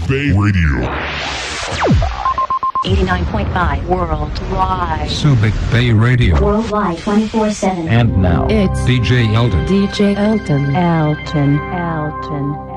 Bay Radio. 89.5 worldwide. Subic Bay Radio. Worldwide 24/7. And now, It's DJ Elton. DJ Elton. Elton.